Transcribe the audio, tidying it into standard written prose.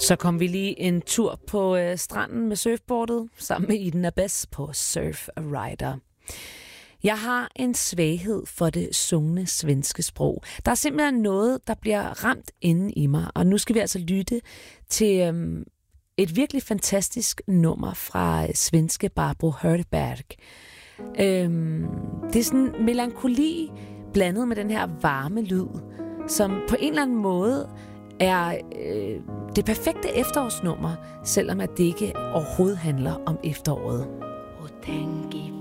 Så kom vi lige en tur på stranden med surfboardet sammen med Iden Abess på Surf Rider. Jeg har en svaghed for det sungne svenske sprog. Der er simpelthen noget, der bliver ramt inde i mig, og nu skal vi altså lytte til et virkelig fantastisk nummer fra svenske Barbro Hörberg. Det er sådan melankoli blandet med den her varme lyd, som på en eller anden måde er det perfekte efterårsnummer, selvom at det ikke overhovedet handler om efteråret. Og tænk i